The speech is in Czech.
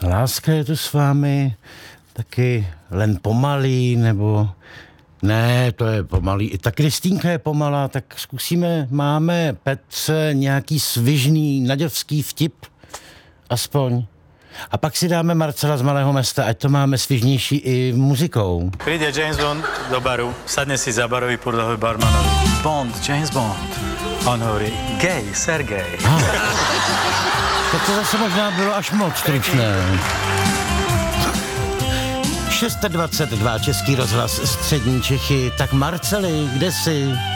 Láska je tu s vámi taky len pomalý, nebo... Ne, to je pomalý. I ta Kristýnka je pomalá, tak máme Petře nějaký svižný naděvský vtip, aspoň. A pak si dáme Marcela z Malého Mesta, ať to máme svižnější i muzikou. Príde James Bond do baru, sadne si za barový podľahoj barmanovi. Bond, James Bond. On hovorí, gay, Sergej. Tak to zase možná bylo až moc stručné. 6:22 Český rozhlas Střední Čechy. Tak Marceli, kde jsi?